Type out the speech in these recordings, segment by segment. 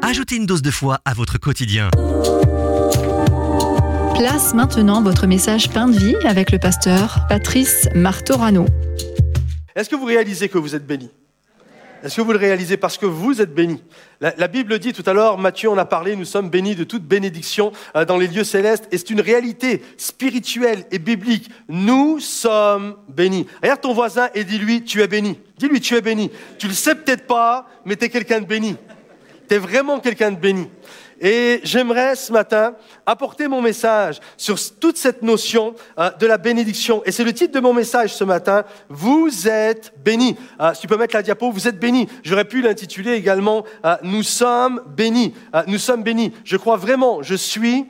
Ajoutez une dose de foi à votre quotidien. Place maintenant votre message Pain de vie avec le pasteur Patrice Martorano. Est-ce que vous réalisez que vous êtes bénis ? Est-ce que vous le réalisez parce que vous êtes bénis ? La Bible dit tout à l'heure, Matthieu en a parlé, nous sommes bénis de toute bénédiction dans les lieux célestes. Et c'est une réalité spirituelle et biblique. Nous sommes bénis. Regarde ton voisin et dis-lui, tu es béni. Dis-lui, tu es béni. Tu le sais peut-être pas, mais tu es quelqu'un de béni. Tu es vraiment quelqu'un de béni. Et j'aimerais ce matin apporter mon message sur toute cette notion de la bénédiction. Et c'est le titre de mon message ce matin, « Vous êtes bénis ». Si tu peux mettre la diapo, « Vous êtes bénis ». J'aurais pu l'intituler également « Nous sommes bénis ». Nous sommes bénis. Je crois vraiment, je suis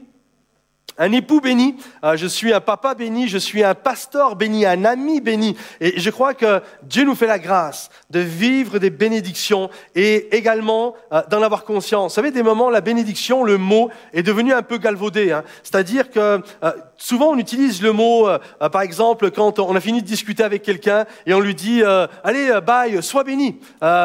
un époux béni, je suis un papa béni, je suis un pasteur béni, un ami béni. Et je crois que Dieu nous fait la grâce de vivre des bénédictions et également d'en avoir conscience. Vous savez, des moments, la bénédiction, le mot est devenu un peu galvaudé. C'est-à-dire que souvent on utilise le mot, par exemple, quand on a fini de discuter avec quelqu'un et on lui dit « Allez, bye, sois béni ».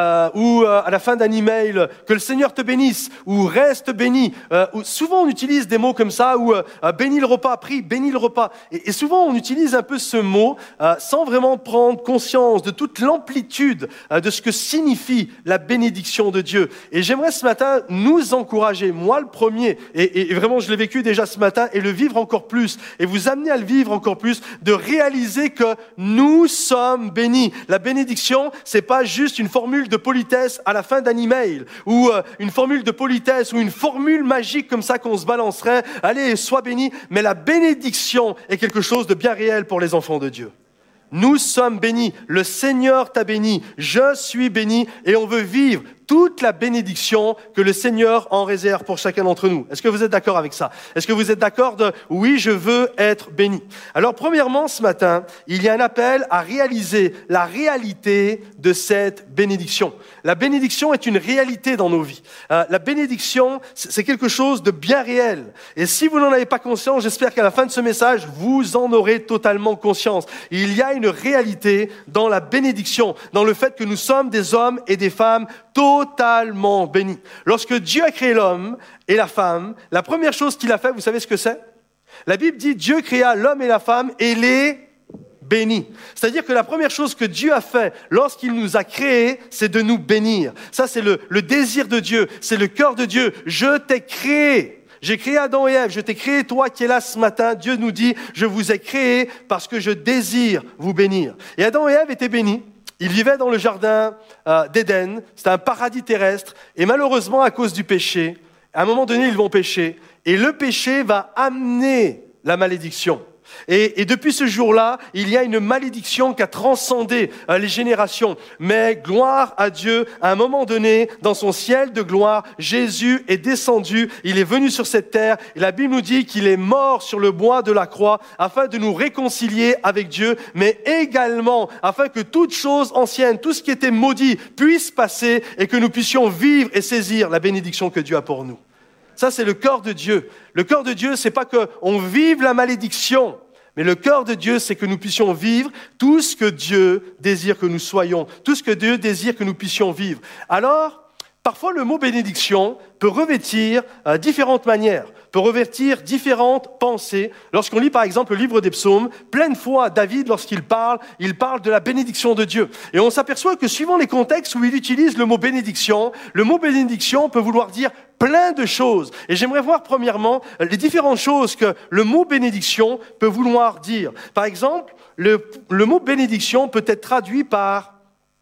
Ou à la fin d'un email, « Que le Seigneur te bénisse » ou « Reste béni ». Souvent on utilise des mots comme ça ou bénis le repas, prie, bénis le repas. Et souvent, on utilise un peu ce mot sans vraiment prendre conscience de toute l'amplitude de ce que signifie la bénédiction de Dieu. Et j'aimerais ce matin nous encourager, moi le premier, et vraiment je l'ai vécu déjà ce matin, et le vivre encore plus, et vous amener à le vivre encore plus, de réaliser que nous sommes bénis. La bénédiction, c'est pas juste une formule de politesse à la fin d'un email, ou une formule de politesse, ou une formule magique comme ça qu'on se balancerait, allez, sois béni. Mais la bénédiction est quelque chose de bien réel pour les enfants de Dieu. Nous sommes bénis, le Seigneur t'a béni, je suis béni et on veut vivre toute la bénédiction que le Seigneur en réserve pour chacun d'entre nous. Est-ce que vous êtes d'accord avec ça ? Est-ce que vous êtes d'accord de « oui, je veux être béni ». Alors premièrement, ce matin, il y a un appel à réaliser la réalité de cette bénédiction. La bénédiction est une réalité dans nos vies. La bénédiction, c'est quelque chose de bien réel. Et si vous n'en avez pas conscience, j'espère qu'à la fin de ce message, vous en aurez totalement conscience. Il y a une réalité dans la bénédiction, dans le fait que nous sommes des hommes et des femmes totalement bénis. Lorsque Dieu a créé l'homme et la femme, la première chose qu'il a fait, vous savez ce que c'est ? La Bible dit, Dieu créa l'homme et la femme et les bénit. C'est-à-dire que la première chose que Dieu a fait lorsqu'il nous a créés, c'est de nous bénir. Ça, c'est le désir de Dieu, c'est le cœur de Dieu. Je t'ai créé. J'ai créé Adam et Ève, je t'ai créé toi qui es là ce matin. Dieu nous dit, je vous ai créé parce que je désire vous bénir. Et Adam et Ève étaient bénis. Ils vivaient dans le jardin d'Éden, c'était un paradis terrestre, et malheureusement, à cause du péché, à un moment donné, ils vont pécher, et le péché va amener la malédiction. Et depuis ce jour-là, il y a une malédiction qui a transcendé les générations. Mais gloire à Dieu, à un moment donné, dans son ciel de gloire, Jésus est descendu, il est venu sur cette terre, et la Bible nous dit qu'il est mort sur le bois de la croix afin de nous réconcilier avec Dieu, mais également afin que toute chose ancienne, tout ce qui était maudit, puisse passer et que nous puissions vivre et saisir la bénédiction que Dieu a pour nous. Ça, c'est le cœur de Dieu. Le cœur de Dieu, c'est pas qu'on vive la malédiction, mais le cœur de Dieu, c'est que nous puissions vivre tout ce que Dieu désire que nous soyons, tout ce que Dieu désire que nous puissions vivre. Alors, parfois, le mot bénédiction peut revêtir différentes manières, peut revêtir différentes pensées. Lorsqu'on lit par exemple le livre des psaumes, plein de fois David, lorsqu'il parle, il parle de la bénédiction de Dieu. Et on s'aperçoit que suivant les contextes où il utilise le mot bénédiction peut vouloir dire plein de choses. Et j'aimerais voir premièrement les différentes choses que le mot bénédiction peut vouloir dire. Par exemple, le mot bénédiction peut être traduit par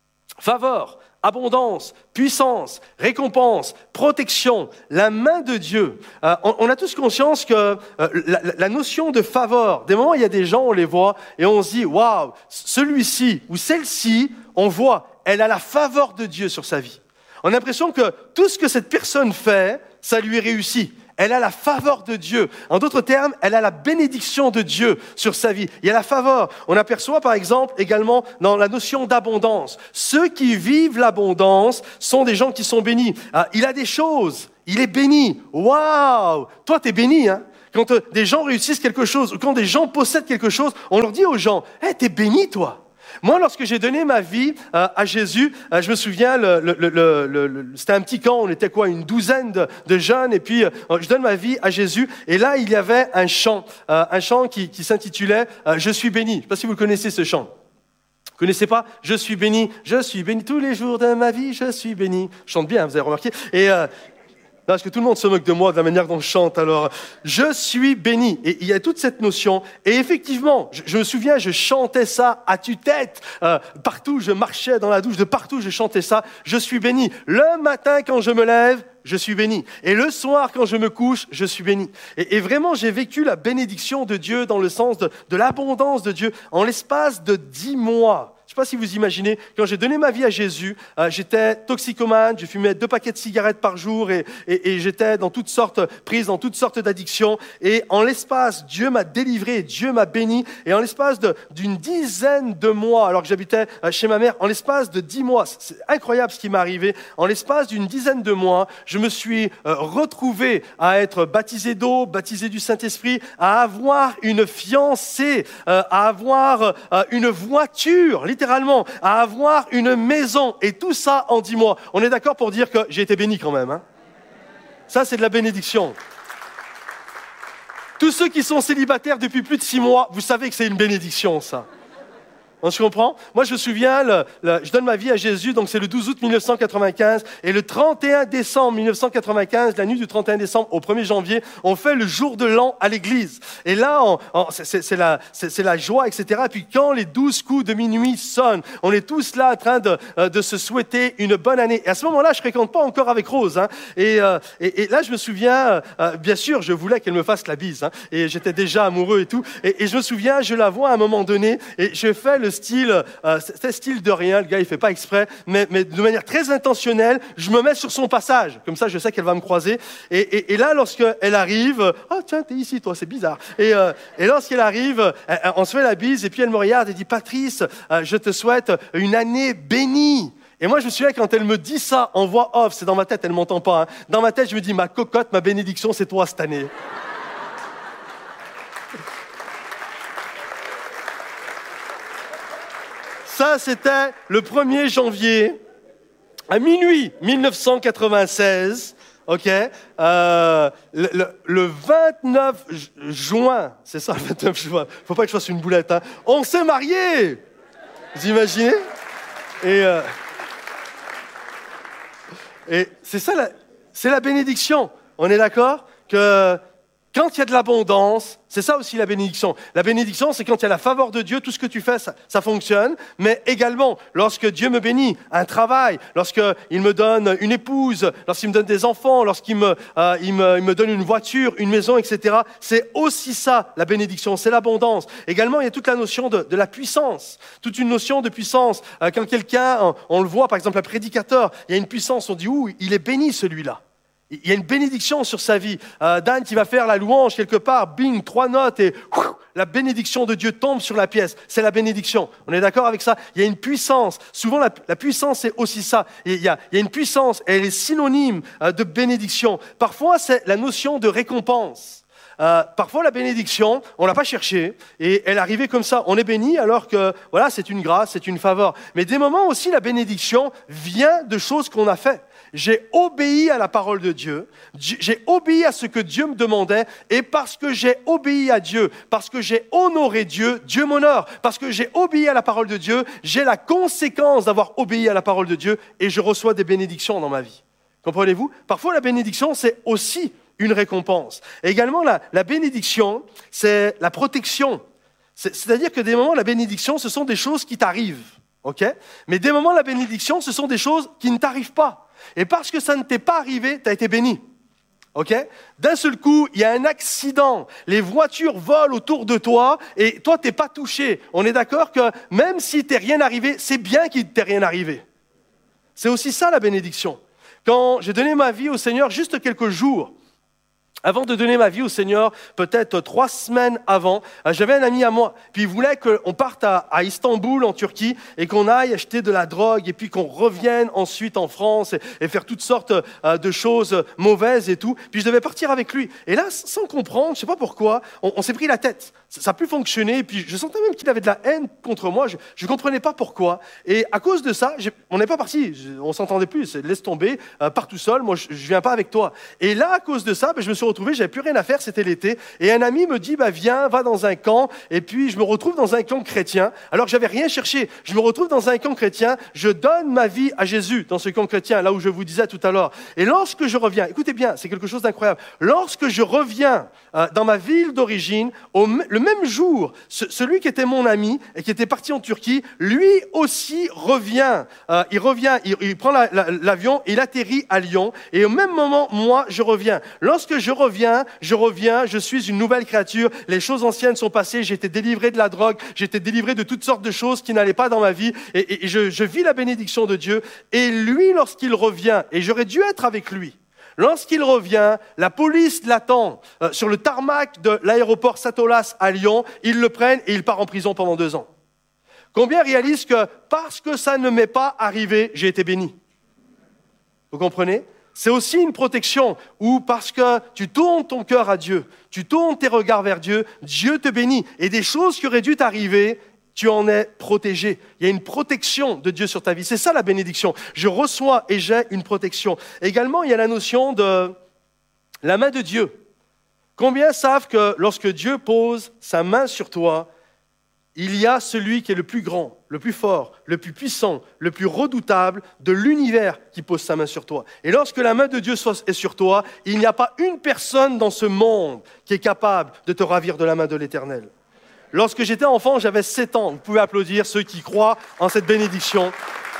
faveur, abondance, puissance, récompense, protection, la main de Dieu. On a tous conscience que la notion de faveur, des moments où il y a des gens, on les voit et on se dit, waouh, celui-ci ou celle-ci, on voit, elle a la faveur de Dieu sur sa vie. On a l'impression que tout ce que cette personne fait, ça lui réussit. Elle a la faveur de Dieu. En d'autres termes, elle a la bénédiction de Dieu sur sa vie. Il y a la faveur. On aperçoit par exemple également dans la notion d'abondance. Ceux qui vivent l'abondance sont des gens qui sont bénis. Il a des choses, il est béni. Waouh! Toi, t'es béni, hein? Quand des gens réussissent quelque chose, ou quand des gens possèdent quelque chose, on leur dit aux gens, hey, t'es béni, toi. Moi, lorsque j'ai donné ma vie à Jésus, je me souviens, c'était un petit camp, on était une douzaine de jeunes, et puis je donne ma vie à Jésus, et là, il y avait un chant qui s'intitulait « Je suis béni ». Je ne sais pas si vous connaissez ce chant. Vous ne connaissez pas ? Je suis béni tous les jours de ma vie, je suis béni. Je chante bien, vous avez remarqué. Et parce que tout le monde se moque de moi de la manière dont je chante. Alors, je suis béni. Et il y a toute cette notion. Et effectivement, je me souviens, je chantais ça à tue-tête. Partout, je marchais dans la douche, de partout, je chantais ça. Je suis béni. Le matin, quand je me lève, je suis béni. Et le soir, quand je me couche, je suis béni. Et vraiment, j'ai vécu la bénédiction de Dieu dans le sens de l'abondance de Dieu en l'espace de 10 mois. Je ne sais pas si vous imaginez, quand j'ai donné ma vie à Jésus, j'étais toxicomane, je fumais 2 paquets de cigarettes par jour et j'étais prise dans toutes sortes d'addictions. Et en l'espace, Dieu m'a délivré, Dieu m'a béni. Et en l'espace d'une dizaine de mois, alors que j'habitais chez ma mère, en l'espace de 10 mois, c'est incroyable ce qui m'est arrivé, en l'espace d'une dizaine de mois, je me suis retrouvé à être baptisé d'eau, baptisé du Saint-Esprit, à avoir une fiancée, à avoir une voiture, littéralement, à avoir une maison, et tout ça en 10 mois. On est d'accord pour dire que j'ai été béni quand même, hein? Ça, c'est de la bénédiction. Tous ceux qui sont célibataires depuis plus de 6 mois, vous savez que c'est une bénédiction, ça. On se comprend ? Moi, je me souviens, je donne ma vie à Jésus, donc c'est le 12 août 1995, et le 31 décembre 1995, la nuit du 31 décembre au 1er janvier, on fait le jour de l'an à l'église. Et là, c'est la joie, etc. Et puis quand les 12 coups de minuit sonnent, on est tous là en train de se souhaiter une bonne année. Et à ce moment-là, je ne fréquente pas encore avec Rose. Hein. Et là, je me souviens, bien sûr, je voulais qu'elle me fasse la bise. Hein, et j'étais déjà amoureux et tout. Et je me souviens, je la vois à un moment donné, et je fais c'était style de rien, le gars il fait pas exprès, mais de manière très intentionnelle, je me mets sur son passage, comme ça je sais qu'elle va me croiser, et là lorsqu'elle arrive, oh tiens t'es ici toi, c'est bizarre, et lorsqu'elle arrive, on se fait la bise, et puis elle me regarde et dit Patrice, je te souhaite une année bénie. Et moi, je me souviens quand elle me dit ça en voix off, c'est dans ma tête, elle m'entend pas, hein. Dans ma tête, je me dis ma cocotte, ma bénédiction, c'est toi cette année. Ça, c'était le 1er janvier, à minuit 1996, ok. Le 29 juin, c'est ça, le 29 juin, faut pas que je fasse une boulette, hein. On s'est mariés. Vous imaginez ? Et c'est ça, c'est la bénédiction. On est d'accord que quand il y a de l'abondance, c'est ça aussi la bénédiction. La bénédiction, c'est quand il y a la faveur de Dieu, tout ce que tu fais, ça fonctionne. Mais également, lorsque Dieu me bénit, un travail, lorsqu'il me donne une épouse, lorsqu'il me donne des enfants, lorsqu'il me donne une voiture, une maison, etc. C'est aussi ça, la bénédiction, c'est l'abondance. Également, il y a toute la notion de la puissance, toute une notion de puissance. Quand quelqu'un, on le voit, par exemple, un prédicateur, il y a une puissance, on dit, ouh, il est béni celui-là. Il y a une bénédiction sur sa vie. Dan qui va faire la louange quelque part, bing, 3 notes et la bénédiction de Dieu tombe sur la pièce. C'est la bénédiction. On est d'accord avec ça ? Il y a une puissance. Souvent, la puissance, c'est aussi ça. Il y a une puissance et elle est synonyme de bénédiction. Parfois, c'est la notion de récompense. Parfois, la bénédiction, on ne l'a pas cherchée et elle est arrivée comme ça. On est béni alors que voilà, c'est une grâce, c'est une faveur. Mais des moments aussi, la bénédiction vient de choses qu'on a faites. J'ai obéi à la parole de Dieu, j'ai obéi à ce que Dieu me demandait, et parce que j'ai obéi à Dieu, parce que j'ai honoré Dieu, Dieu m'honore. Parce que j'ai obéi à la parole de Dieu, j'ai la conséquence d'avoir obéi à la parole de Dieu, et je reçois des bénédictions dans ma vie. Comprenez-vous ? Parfois, la bénédiction, c'est aussi une récompense. Et également, la bénédiction, c'est la protection. C'est-à-dire que des moments, la bénédiction, ce sont des choses qui t'arrivent. Okay ? Mais des moments, la bénédiction, ce sont des choses qui ne t'arrivent pas. Et parce que ça ne t'est pas arrivé, tu as été béni. Okay ? D'un seul coup, il y a un accident. Les voitures volent autour de toi et toi, tu n'es pas touché. On est d'accord que même si t'es rien arrivé, c'est bien qu'il ne t'est rien arrivé. C'est aussi ça la bénédiction. Quand j'ai donné ma vie au Seigneur juste quelques jours Avant de donner ma vie au Seigneur, peut-être 3 semaines avant, j'avais un ami à moi. Puis il voulait qu'on parte à Istanbul, en Turquie, et qu'on aille acheter de la drogue, et puis qu'on revienne ensuite en France et faire toutes sortes de choses mauvaises et tout. Puis je devais partir avec lui. Et là, sans comprendre, je ne sais pas pourquoi, on s'est pris la tête. Ça n'a plus fonctionné. Et puis je sentais même qu'il avait de la haine contre moi. Je ne comprenais pas pourquoi. Et à cause de ça, on n'est pas parti. On ne s'entendait plus. Laisse tomber, pars tout seul. Moi, je ne viens pas avec toi. Et là, à cause de ça, je me suis retrouvé, j'avais plus rien à faire, c'était l'été, et un ami me dit, viens, va dans un camp, et puis je me retrouve dans un camp chrétien, alors que j'avais rien cherché, je me retrouve dans un camp chrétien, je donne ma vie à Jésus dans ce camp chrétien, là où je vous disais tout à l'heure, et lorsque je reviens, écoutez bien, c'est quelque chose d'incroyable, lorsque je reviens dans ma ville d'origine, le même jour, celui qui était mon ami, et qui était parti en Turquie, lui aussi revient, il prend l'avion, il atterrit à Lyon, et au même moment, moi, je reviens. Lorsque je reviens, je suis une nouvelle créature. Les choses anciennes sont passées, j'ai été délivré de la drogue, j'ai été délivré de toutes sortes de choses qui n'allaient pas dans ma vie. Et je vis la bénédiction de Dieu. Et lui, lorsqu'il revient, et j'aurais dû être avec lui, lorsqu'il revient, la police l'attend sur le tarmac de l'aéroport Satolas à Lyon. Ils le prennent et il part en prison pendant 2 ans. Combien réalisent que parce que ça ne m'est pas arrivé, j'ai été béni? Vous comprenez? C'est aussi une protection où parce que tu tournes ton cœur à Dieu, tu tournes tes regards vers Dieu, Dieu te bénit. Et des choses qui auraient dû t'arriver, tu en es protégé. Il y a une protection de Dieu sur ta vie. C'est ça la bénédiction. Je reçois et j'ai une protection. Également, il y a la notion de la main de Dieu. Combien savent que lorsque Dieu pose sa main sur toi, il y a celui qui est le plus grand, le plus fort, le plus puissant, le plus redoutable de l'univers qui pose sa main sur toi. Et lorsque la main de Dieu est sur toi, il n'y a pas une personne dans ce monde qui est capable de te ravir de la main de l'Éternel. Lorsque j'étais enfant, j'avais 7 ans. Vous pouvez applaudir ceux qui croient en cette bénédiction.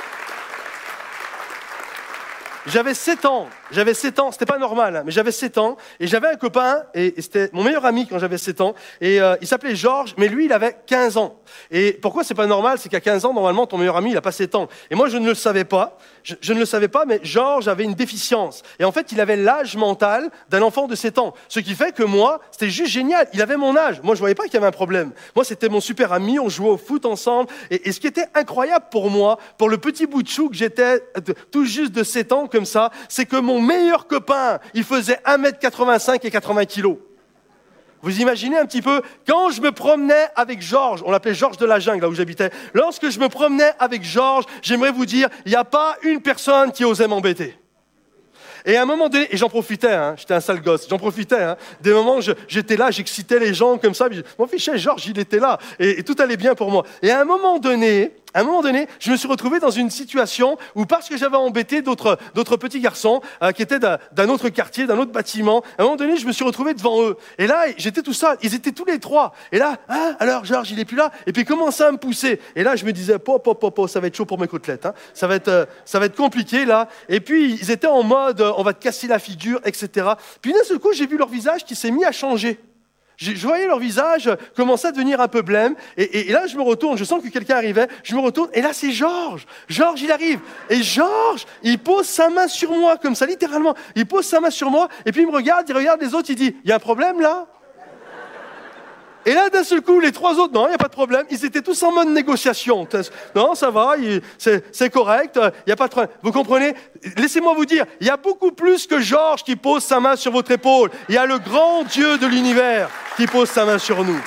J'avais 7 ans, c'était pas normal, hein, mais j'avais 7 ans, et j'avais un copain, et c'était mon meilleur ami quand j'avais 7 ans, et il s'appelait Georges, mais lui, il avait 15 ans. Et pourquoi c'est pas normal? C'est qu'à 15 ans, normalement, ton meilleur ami, il a pas 7 ans. Et moi, je ne le savais pas, je ne le savais pas, mais Georges avait une déficience. Et en fait, il avait l'âge mental d'un enfant de 7 ans. Ce qui fait que moi, c'était juste génial, il avait mon âge. Moi, je voyais pas qu'il y avait un problème. Moi, c'était mon super ami, on jouait au foot ensemble, et ce qui était incroyable pour moi, pour le petit bout de chou que j'étais, tout juste de 7 ans, comme ça, c'est que mon meilleur copain, il faisait 1m85 et 80 kilos. Vous imaginez un petit peu, quand je me promenais avec Georges, on l'appelait Georges de la Jungle, là où j'habitais, lorsque je me promenais avec Georges, j'aimerais vous dire, il n'y a pas une personne qui osait m'embêter. Et à un moment donné, et j'en profitais, hein, j'étais un sale gosse, j'en profitais, hein, des moments où j'étais là, j'excitais les gens comme ça, mon fichier Georges, il était là, et tout allait bien pour moi. Et à un moment donné, je me suis retrouvé dans une situation où parce que j'avais embêté d'autres petits garçons qui étaient d'un autre quartier, d'un autre bâtiment, à un moment donné, je me suis retrouvé devant eux. Et là, j'étais tout seul, ils étaient tous les 3. Et là, alors Georges, il est plus là. Et puis ils commençaient à me pousser. Et là, je me disais, ça va être chaud pour mes côtelettes. Hein. Ça va être compliqué là. Et puis ils étaient en mode, on va te casser la figure, etc. Puis d'un seul coup, j'ai vu leur visage qui s'est mis à changer. Je voyais leur visage commencer à devenir un peu blême. Et là, je me retourne, je sens que quelqu'un arrivait. Je me retourne, et là, c'est Georges. Georges, il arrive. Et Georges, il pose sa main sur moi, comme ça, littéralement. Il pose sa main sur moi, et puis il regarde les autres, il dit, il y a un problème là? Et là, d'un seul coup, les 3 autres, non, il n'y a pas de problème. Ils étaient tous en mode négociation. Non, ça va, c'est correct, il n'y a pas de problème. Vous comprenez? Laissez-moi vous dire, il y a beaucoup plus que Georges qui pose sa main sur votre épaule. Il y a le grand Dieu de l'univers qui pose sa main sur nous.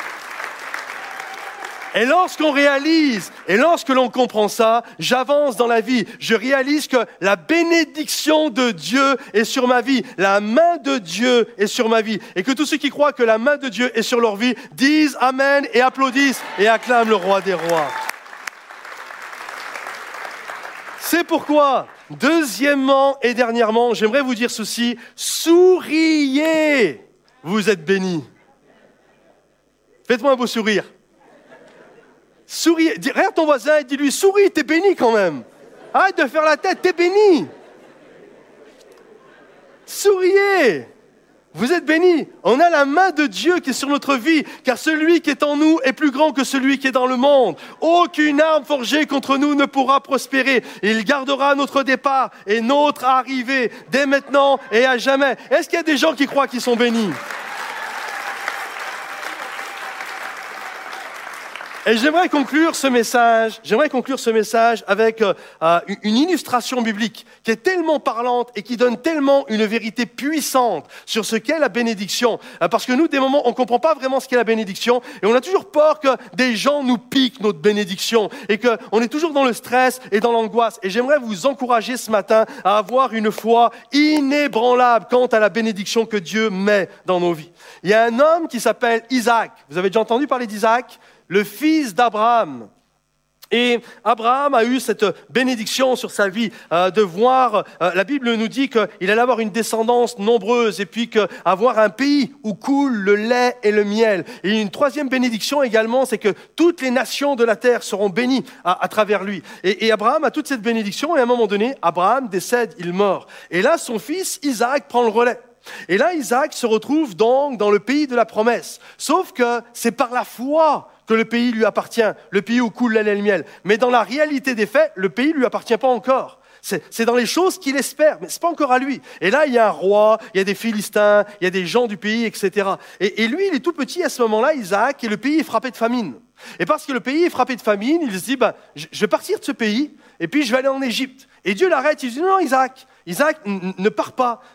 Et lorsqu'on réalise, et lorsque l'on comprend ça, j'avance dans la vie. Je réalise que la bénédiction de Dieu est sur ma vie. La main de Dieu est sur ma vie. Et que tous ceux qui croient que la main de Dieu est sur leur vie disent Amen et applaudissent et acclament le roi des rois. C'est pourquoi, deuxièmement et dernièrement, j'aimerais vous dire ceci, souriez, vous êtes bénis. Faites-moi un beau sourire. Souris, regarde ton voisin et dis-lui, souris, t'es béni quand même. Arrête de faire la tête, t'es béni. Souriez. Vous êtes bénis. On a la main de Dieu qui est sur notre vie, car celui qui est en nous est plus grand que celui qui est dans le monde. Aucune arme forgée contre nous ne pourra prospérer. Il gardera notre départ et notre arrivée dès maintenant et à jamais. Est-ce qu'il y a des gens qui croient qu'ils sont bénis? Et j'aimerais conclure ce message avec une illustration biblique qui est tellement parlante et qui donne tellement une vérité puissante sur ce qu'est la bénédiction. Parce que nous, des moments, on ne comprend pas vraiment ce qu'est la bénédiction et on a toujours peur que des gens nous piquent notre bénédiction et qu'on est toujours dans le stress et dans l'angoisse. Et j'aimerais vous encourager ce matin à avoir une foi inébranlable quant à la bénédiction que Dieu met dans nos vies. Il y a un homme qui s'appelle Isaac. Vous avez déjà entendu parler d'Isaac ? Le fils d'Abraham. Et Abraham a eu cette bénédiction sur sa vie de voir, la Bible nous dit qu'il allait avoir une descendance nombreuse et puis avoir un pays où coule le lait et le miel. Et une troisième bénédiction également, c'est que toutes les nations de la terre seront bénies à travers lui. Et Abraham a toute cette bénédiction et à un moment donné, Abraham décède, il meurt. Et là, son fils Isaac prend le relais. Et là, Isaac se retrouve donc dans le pays de la promesse. Sauf que c'est par la foi que le pays lui appartient, le pays où coule le lait et le miel. Mais dans la réalité des faits, le pays ne lui appartient pas encore. C'est dans les choses qu'il espère, mais ce n'est pas encore à lui. Et là, il y a un roi, il y a des Philistins, il y a des gens du pays, etc. Et lui, il est tout petit à ce moment-là, Isaac, et le pays est frappé de famine. Et parce que le pays est frappé de famine, il se dit, je vais partir de ce pays, et puis je vais aller en Égypte. Et Dieu l'arrête, il dit, non, Isaac, ne pars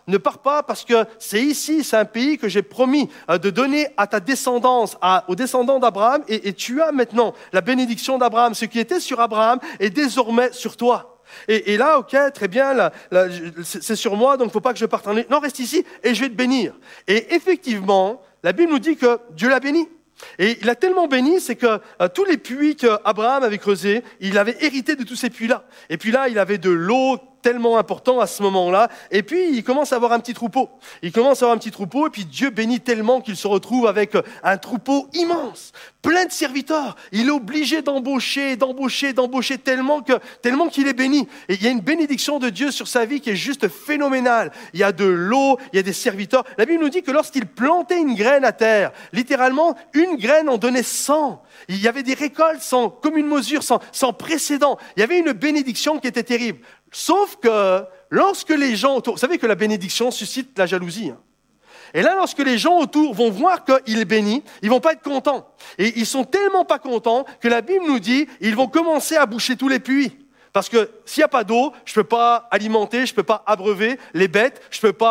pas parce que c'est ici, c'est un pays que j'ai promis de donner à ta descendance, aux descendants d'Abraham, et tu as maintenant la bénédiction d'Abraham. Ce qui était sur Abraham est désormais sur toi. Et là, ok, très bien, c'est sur moi, donc il ne faut pas que je parte en Égypte. Non, reste ici et je vais te bénir. Et effectivement, la Bible nous dit que Dieu l'a béni. Et il a tellement béni, c'est que tous les puits qu'Abraham avait creusés, il avait hérité de tous ces puits-là. Et puis là, il avait de l'eau tellement important à ce moment-là. Et puis, il commence à avoir un petit troupeau. Et puis Dieu bénit tellement qu'il se retrouve avec un troupeau immense, plein de serviteurs. Il est obligé d'embaucher tellement qu'il est béni. Et il y a une bénédiction de Dieu sur sa vie qui est juste phénoménale. Il y a de l'eau, il y a des serviteurs. La Bible nous dit que lorsqu'il plantait une graine à terre, littéralement, une graine en donnait 100. Il y avait des récoltes sans commune mesure, sans précédent. Il y avait une bénédiction qui était terrible. Sauf que lorsque les gens autour... Vous savez que la bénédiction suscite la jalousie. Et là, lorsque les gens autour vont voir qu'il est béni, ils vont pas être contents. Et ils sont tellement pas contents que la Bible nous dit ils vont commencer à boucher tous les puits. Parce que s'il n'y a pas d'eau, je ne peux pas alimenter, je ne peux pas abreuver les bêtes, je ne peux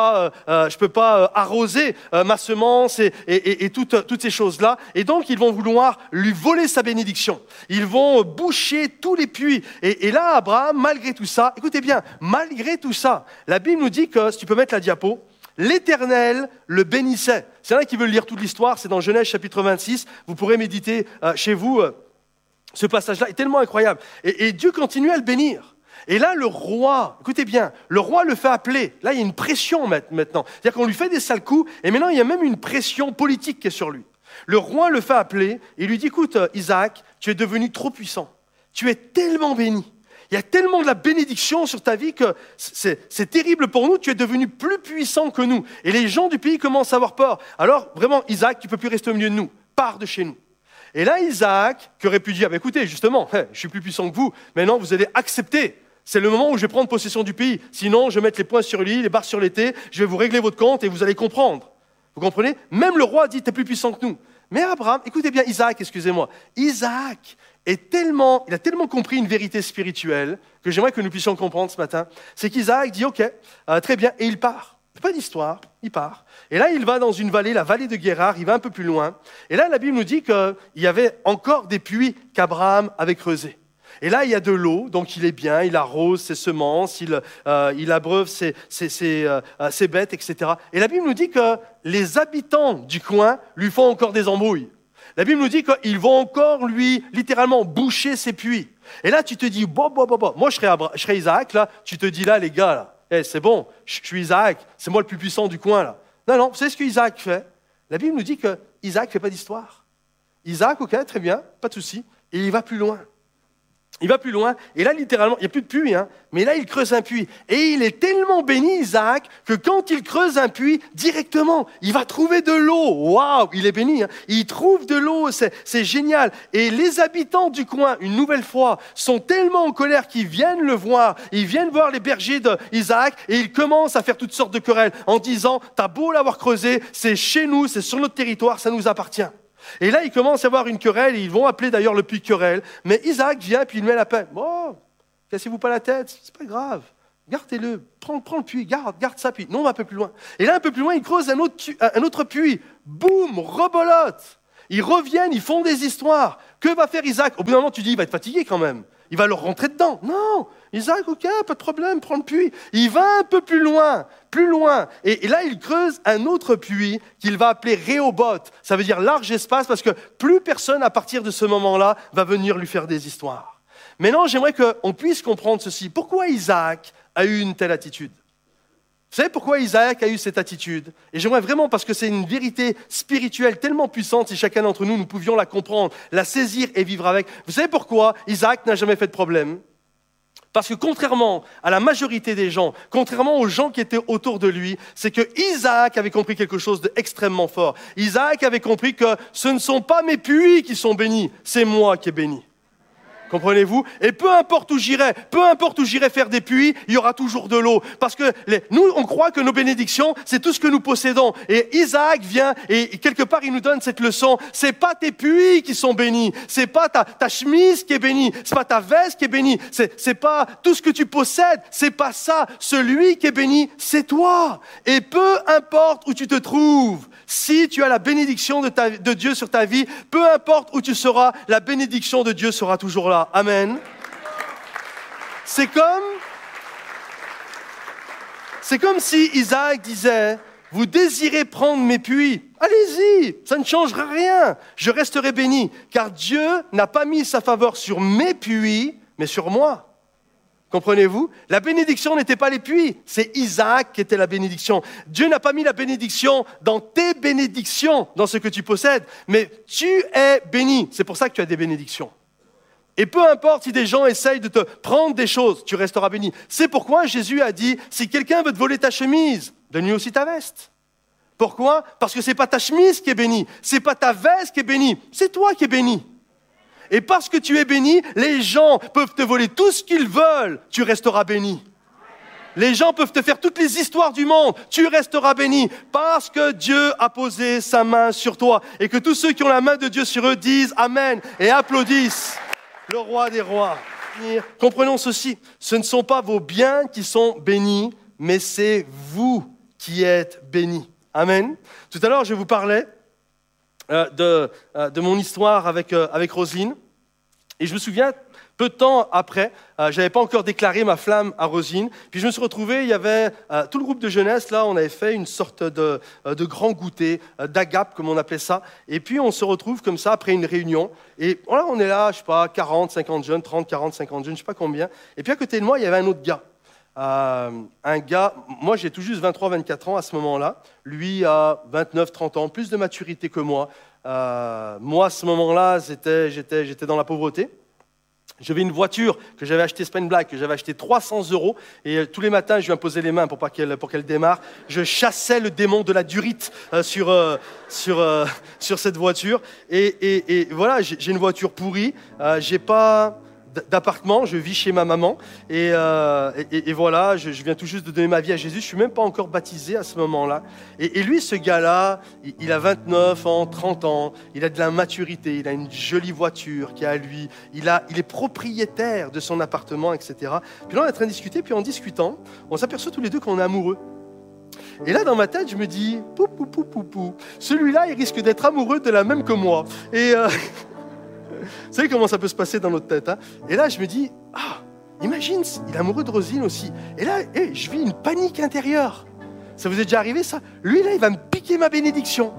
pas arroser ma semence et toutes ces choses-là. Et donc, ils vont vouloir lui voler sa bénédiction. Ils vont boucher tous les puits. Et là, Abraham, malgré tout ça, écoutez bien, malgré tout ça, la Bible nous dit que, si tu peux mettre la diapo, l'Éternel le bénissait. C'est là qui veut lire toute l'histoire, c'est dans Genèse chapitre 26. Vous pourrez méditer chez vous. Ce passage-là est tellement incroyable. Et Dieu continue à le bénir. Et là, le roi, écoutez bien, le roi le fait appeler. Là, il y a une pression maintenant. C'est-à-dire qu'on lui fait des sales coups, et maintenant, il y a même une pression politique qui est sur lui. Le roi le fait appeler, et lui dit, écoute, Isaac, tu es devenu trop puissant. Tu es tellement béni. Il y a tellement de la bénédiction sur ta vie que c'est terrible pour nous. Tu es devenu plus puissant que nous. Et les gens du pays commencent à avoir peur. Alors, vraiment, Isaac, tu ne peux plus rester au milieu de nous. Pars de chez nous. Et là, Isaac, qui aurait pu dire, écoutez, justement, je suis plus puissant que vous, maintenant vous allez accepter. C'est le moment où je vais prendre possession du pays. Sinon, je vais mettre les points sur l'île, les barres sur les T, je vais vous régler votre compte et vous allez comprendre. Vous comprenez? Même le roi dit, tu es plus puissant que nous. Mais Abraham, écoutez bien, Isaac, Isaac il a tellement compris une vérité spirituelle que j'aimerais que nous puissions comprendre ce matin. C'est qu'Isaac dit, ok, très bien, et il part. Pas d'histoire, il part. Et là, il va dans une vallée, la vallée de Guérar, il va un peu plus loin. Et là, la Bible nous dit qu'il y avait encore des puits qu'Abraham avait creusés. Et là, il y a de l'eau, donc il est bien, il arrose ses semences, il abreuve ses bêtes, etc. Et la Bible nous dit que les habitants du coin lui font encore des embrouilles. La Bible nous dit qu'ils vont encore lui, littéralement, boucher ses puits. Et là, tu te dis, moi, je serais Isaac, là, tu te dis, là, les gars, là, c'est bon, je suis Isaac, c'est moi le plus puissant du coin, là. Non, vous savez ce que Isaac fait? La Bible nous dit que Isaac ne fait pas d'histoire. Isaac, ok, très bien, pas de souci, et il va plus loin. Il va plus loin, et là, littéralement, il n'y a plus de puits, mais là, il creuse un puits. Et il est tellement béni, Isaac, que quand il creuse un puits, directement, il va trouver de l'eau. Waouh, il est béni, il trouve de l'eau, c'est génial. Et les habitants du coin, une nouvelle fois, sont tellement en colère qu'ils viennent le voir. Ils viennent voir les bergers d'Isaac, et ils commencent à faire toutes sortes de querelles, en disant, t'as beau l'avoir creusé, c'est chez nous, c'est sur notre territoire, ça nous appartient. Et là, il commence à avoir une querelle, et ils vont appeler d'ailleurs le puits querelle. Mais Isaac vient, puis il met la peine. Oh, cassez-vous pas la tête, c'est pas grave. Gardez-le, prends le puits, garde ça, puis non, on va un peu plus loin. Et là, un peu plus loin, il creuse un autre puits. Boum, rebolote. Ils reviennent, ils font des histoires. Que va faire Isaac? Au bout d'un moment, tu dis, il va être fatigué quand même. Il va leur rentrer dedans. Non, Isaac, ok, pas de problème, prends le puits. Il va un peu plus loin. Et là, il creuse un autre puits qu'il va appeler Rehoboth. Ça veut dire large espace parce que plus personne, à partir de ce moment-là, va venir lui faire des histoires. Maintenant, j'aimerais qu'on puisse comprendre ceci. Pourquoi Isaac a eu une telle attitude? Vous savez pourquoi Isaac a eu cette attitude? Et j'aimerais vraiment, parce que c'est une vérité spirituelle tellement puissante, si chacun d'entre nous pouvions la comprendre, la saisir et vivre avec. Vous savez pourquoi Isaac n'a jamais fait de problème? Parce que contrairement à la majorité des gens, contrairement aux gens qui étaient autour de lui, c'est que Isaac avait compris quelque chose d'extrêmement fort. Isaac avait compris que ce ne sont pas mes puits qui sont bénis, c'est moi qui est béni. Comprenez-vous? Et peu importe où j'irai faire des puits, il y aura toujours de l'eau. Parce que nous, on croit que nos bénédictions, c'est tout ce que nous possédons. Et Isaac vient et quelque part, il nous donne cette leçon. C'est pas tes puits qui sont bénis. C'est pas ta chemise qui est bénie. C'est pas ta veste qui est bénie. C'est pas tout ce que tu possèdes. C'est pas ça. Celui qui est béni, c'est toi. Et peu importe où tu te trouves, si tu as la bénédiction de Dieu sur ta vie, peu importe où tu seras, la bénédiction de Dieu sera toujours là. Amen. C'est comme si Isaac disait, vous désirez prendre mes puits, allez-y, ça ne changera rien, je resterai béni, car Dieu n'a pas mis sa faveur sur mes puits, mais sur moi. Comprenez-vous? La bénédiction n'était pas les puits, c'est Isaac qui était la bénédiction. Dieu n'a pas mis la bénédiction dans tes bénédictions, dans ce que tu possèdes, mais tu es béni, c'est pour ça que tu as des bénédictions. Et peu importe si des gens essayent de te prendre des choses, tu resteras béni. C'est pourquoi Jésus a dit, si quelqu'un veut te voler ta chemise, donne-lui aussi ta veste. Pourquoi? Parce que ce n'est pas ta chemise qui est bénie, ce n'est pas ta veste qui est bénie, c'est toi qui es béni. Et parce que tu es béni, les gens peuvent te voler tout ce qu'ils veulent, tu resteras béni. Les gens peuvent te faire toutes les histoires du monde, tu resteras béni, parce que Dieu a posé sa main sur toi. Et que tous ceux qui ont la main de Dieu sur eux disent Amen et applaudissent le roi des rois. Comprenons ceci, ce ne sont pas vos biens qui sont bénis, mais c'est vous qui êtes bénis. Amen. Tout à l'heure, je vous parlais de mon histoire avec Roselyne. Et je me souviens, peu de temps après, je n'avais pas encore déclaré ma flamme à Roselyne. Puis je me suis retrouvé, il y avait tout le groupe de jeunesse, là, on avait fait une sorte de grand goûter, d'agape, comme on appelait ça. Et puis on se retrouve comme ça après une réunion. Et voilà, on est là, je sais pas, 40, 50 jeunes, 30, 40, 50 jeunes, je sais pas combien. Et puis à côté de moi, il y avait un autre gars. Un gars, moi j'ai tout juste 23, 24 ans à ce moment-là. Lui a 29, 30 ans, plus de maturité que moi. Moi, à ce moment-là, j'étais dans la pauvreté. J'avais une voiture que j'avais achetée, c'est pas une blague, que j'avais achetée 300 €. Et tous les matins, je lui imposais les mains pour qu'elle démarre. Je chassais le démon de la durite sur cette voiture. Et voilà, j'ai une voiture pourrie. J'ai pas d'appartement, je vis chez ma maman. Et voilà, je viens tout juste de donner ma vie à Jésus. Je suis même pas encore baptisé à ce moment-là. Et lui, ce gars-là, il a 29 ans, 30 ans. Il a de la maturité. Il a une jolie voiture qui est à lui. Il est propriétaire de son appartement, etc. Puis là, on est en train de discuter. Puis en discutant, on s'aperçoit tous les deux qu'on est amoureux. Et là, dans ma tête, je me dis, celui-là, il risque d'être amoureux de la même que moi. Et vous savez comment ça peut se passer dans notre tête, hein? Et là, je me dis, imagine, il est amoureux de Roselyne aussi. Et là, je vis une panique intérieure. Ça vous est déjà arrivé, ça? Lui, là, il va me piquer ma bénédiction.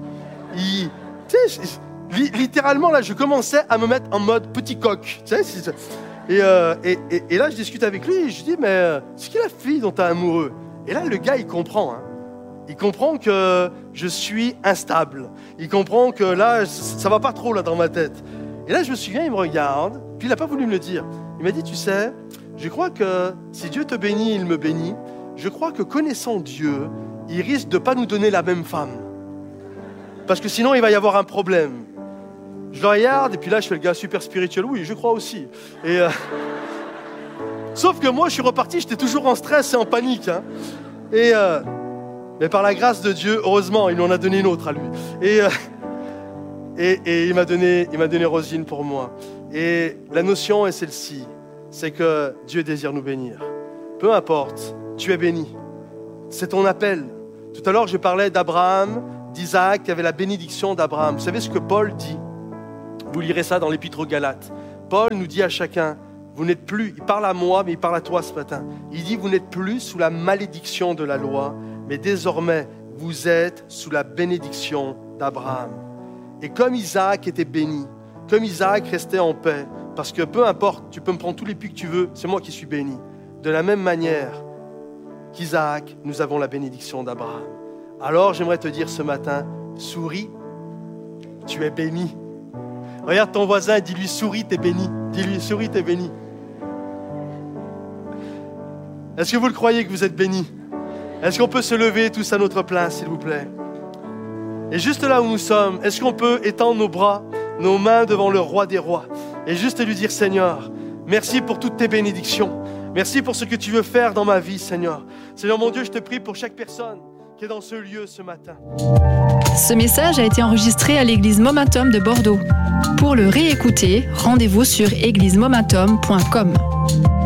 Littéralement, là, je commençais à me mettre en mode petit coq. Tu sais, et là, je discute avec lui et je dis, mais c'est qui la fille dont tu es amoureux? Et là, le gars, il comprend. Hein. Il comprend que je suis instable. Il comprend que là, ça va pas trop là dans ma tête. Et là, je me souviens, il me regarde, puis il n'a pas voulu me le dire. Il m'a dit, tu sais, je crois que si Dieu te bénit, il me bénit. Je crois que connaissant Dieu, il risque de ne pas nous donner la même femme. Parce que sinon, il va y avoir un problème. Je le regarde, et puis là, je fais le gars super spirituel. Oui, je crois aussi. Sauf que moi, je suis reparti, j'étais toujours en stress et en panique. Hein. Mais par la grâce de Dieu, heureusement, il en a donné une autre à lui. Et il m'a donné Rosine pour moi. Et la notion est celle-ci, c'est que Dieu désire nous bénir. Peu importe, tu es béni. C'est ton appel. Tout à l'heure, je parlais d'Abraham, d'Isaac, qui avait la bénédiction d'Abraham. Vous savez ce que Paul dit? Vous lirez ça dans l'Épître aux Galates. Paul nous dit à chacun, vous n'êtes plus, il parle à moi, mais il parle à toi ce matin. Il dit, vous n'êtes plus sous la malédiction de la loi, mais désormais, vous êtes sous la bénédiction d'Abraham. Et comme Isaac était béni, comme Isaac restait en paix, parce que peu importe, tu peux me prendre tous les puits que tu veux, c'est moi qui suis béni. De la même manière qu'Isaac, nous avons la bénédiction d'Abraham. Alors j'aimerais te dire ce matin, souris, tu es béni. Regarde ton voisin et dis-lui, souris, t'es béni. Dis-lui, souris, t'es béni. Est-ce que vous le croyez que vous êtes béni? Est-ce qu'on peut se lever tous à notre place, s'il vous plaît? Et juste là où nous sommes, est-ce qu'on peut étendre nos bras, nos mains devant le roi des rois et juste lui dire, Seigneur, merci pour toutes tes bénédictions. Merci pour ce que tu veux faire dans ma vie, Seigneur. Seigneur mon Dieu, je te prie pour chaque personne qui est dans ce lieu ce matin. Ce message a été enregistré à l'église Momentum de Bordeaux. Pour le réécouter, rendez-vous sur églisemomentum.com.